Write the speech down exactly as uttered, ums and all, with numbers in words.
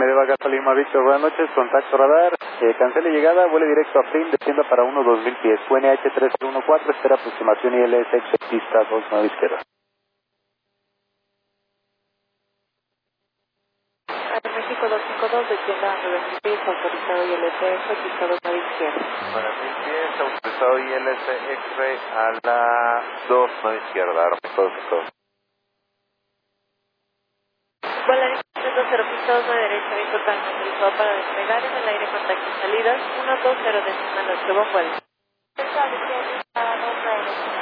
Medeva Gasolina Víctor, buenas noches, contacto radar, eh, cancele llegada, vuele directo a Prim, descienda para uno dos mil pies, U N H tres uno cuatro, espera aproximación I L S X, pista dos nueve izquierda. México dos cinco dos, descienda a nueve mil pies, autorizado I L S X, pista dos nueve izquierda. nueve mil pies, autorizado I L S X a la dos nueve izquierda, México dos cinco dos. Volaris tres dos cero, pista dos nueve derecha, bien totalmente autorizado para despegar en el aire, contacto y salidas, uno dos cero decimal ocho, buen vuelo.